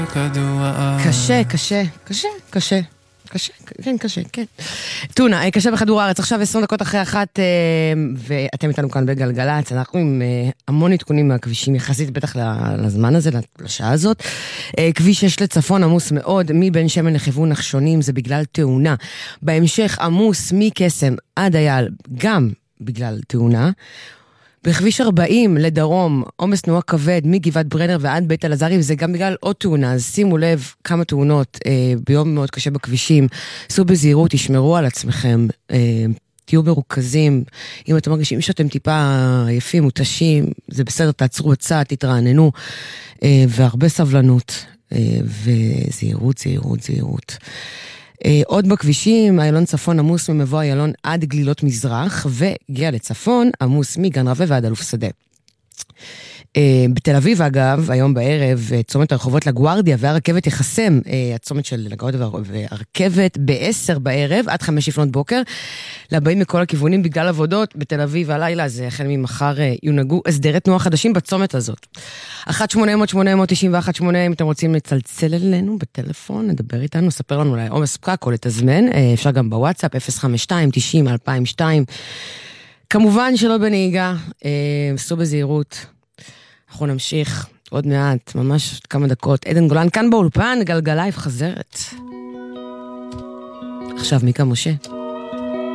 קשה, קשה, קשה, קשה. קשה, כן, קשה, כן. טונה, קשה בכדור הארץ, עכשיו 20 דקות אחרי 1, ואתם איתנו כאן בגלגלץ, אנחנו עם המון עדכונים מהכבישים, יחסית בטח לזמן הזה, לשעה הזאת. כביש 6 לצפון עמוס מאוד, מבן שמן לכיוון נחשונים, זה בגלל תאונה. בהמשך עמוס מקסם עד אייל, גם בגלל תאונה. בכביש 40 לדרום, עומס תנועה כבד מגבעת ברנר ועד בית אלעזרי, וזה גם בגלל עוד תאונה, אז שימו לב כמה תאונות ביום מאוד קשה בכבישים, סעו בזהירות, תשמרו על עצמכם, תהיו מרוכזים, אם אתם מרגישים שאתם טיפה עייפים, מותשים, זה בסדר, תעצרו בצד, תתרעננו, והרבה סבלנות, וזהירות, זהירות, זהירות. עוד בכבישים, איילון צפון עמוס ממבוא איילון עד גלילות מזרח, והגיע לצפון עמוס מגן רווה ועד אלוף שדה. בתל אביב אגב, היום בערב, צומת הרחובות לגוארדיה והרכבת יחסם, הצומת של לגוארדיה והרכבת ב-10 בערב עד 5 לפנות בוקר, לבאים מכל הכיוונים בגלל עבודות בתל אביב הלילה, אז החל ממחר יונהגו הסדרי תנועה חדשים בצומת הזאת. 1-800-891-8, אם אתם רוצים לצלצל אלינו בטלפון, נדבר איתנו, ספר לנו אולי עומס פקק או לתזמן, אפשר גם בוואטסאפ 052-90-2002, כמובן שלא בנהיגה, סעו בזהירות. אנחנו נמשיך עוד מעט, ממש כמה דקות. עדן גולן כאן באולפן, גלגלייב חזרת. עכשיו מיקה משה.